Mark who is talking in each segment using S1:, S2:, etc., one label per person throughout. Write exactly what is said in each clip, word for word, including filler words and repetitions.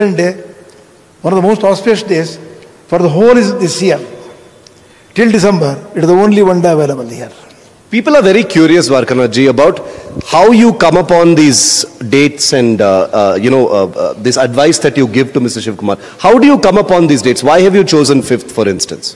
S1: day, one of the most auspicious days for the whole is this year. Till December, it is the only one day available here.
S2: People are very curious, Dwarkanath ji, about how you come upon these dates and, uh, uh, you know, uh, uh, this advice that you give to Mister Shiv Kumar. How do you come upon these dates? Why have you chosen fifth, for instance?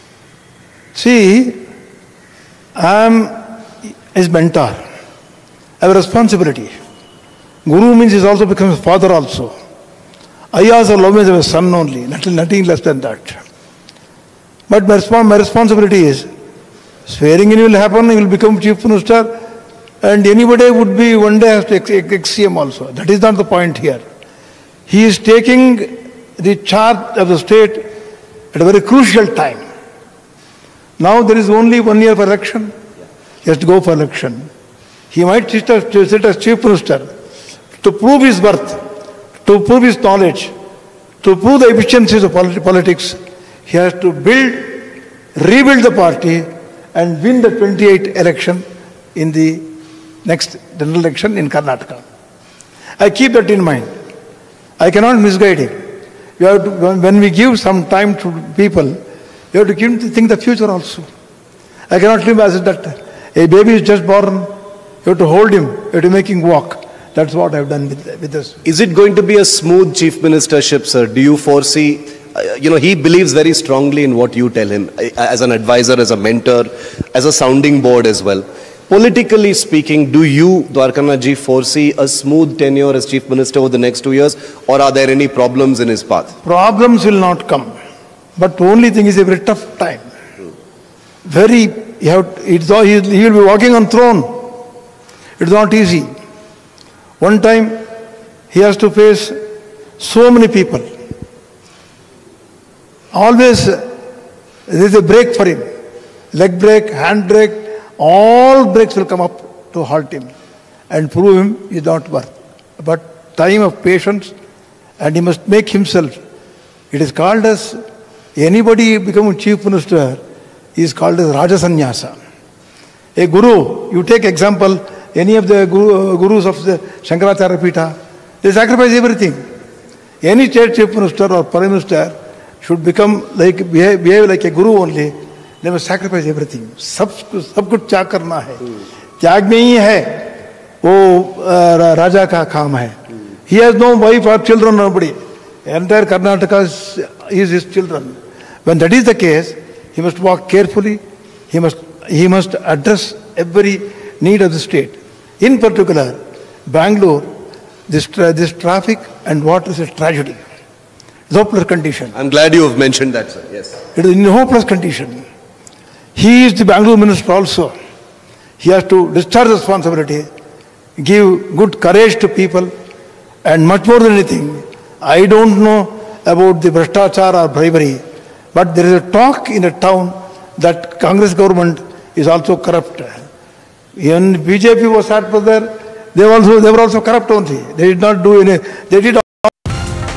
S1: See, I am his mentor. I have a responsibility. Guru means he also becomes father also. I also love him as a son only, nothing, nothing less than that. But my, respons my responsibility is, swearing in will happen, he will become chief minister, and anybody would be one day has to ex C M also. That is not the point here. He is taking the charge of the state at a very crucial time. Now there is only one year for election. He has to go for election. He might sit as, sit as chief minister to prove his worth, to prove his knowledge, to prove the efficiencies of polit politics. He has to build, rebuild the party and win the twenty-eight election in the next general election in Karnataka. I keep that in mind. I cannot misguide him. You have to, when we give some time to people, you have to give him to think the future also. I cannot live as that a baby is just born, you have to hold him, you have to make him walk. That's what I have done with, with this.
S2: Is it going to be a smooth chief ministership, sir? Do you foresee, uh, you know, he believes very strongly in what you tell him uh, as an advisor, as a mentor, as a sounding board as well. Politically speaking, do you, Dwarkanath ji, foresee a smooth tenure as chief minister over the next two years, or are there any problems in his path?
S1: Problems will not come. But the only thing is a very tough time. Very, you have, it's all, he will be walking on throne. It's not easy. One time, he has to face so many people. Always, there is a break for him. Leg break, hand break, all breaks will come up to halt him and prove him he is not worth. But time of patience, and he must make himself. It is called as, anybody becoming chief minister is called as Raja Sannyasa. A guru, you take example, any of the guru, uh, gurus of the Shankaracharya Pitha, they sacrifice everything. Any state chief minister or prime minister should become like, behave, behave like a guru only. They must sacrifice everything. सब सब कुछ त्याग करना है. त्याग नहीं है, वो राजा का काम है. He has no wife or children, nobody. Entire Karnataka is, is his children. When that is the case, he must walk carefully. He must he must address every need of the state. In particular, Bangalore, this, tra this traffic and water is a tragedy. It's a hopeless condition.
S2: I'm glad you have mentioned that, sir. Yes.
S1: It is in a hopeless condition. He is the Bangalore minister also. He has to discharge responsibility, give good courage to people, and much more than anything, I don't know about the Bhrishtachar or bribery, but there is a talk in a town that Congress government is also corrupt. Even B J P was sat there, they also they were also corrupt only. They did not do any. They did.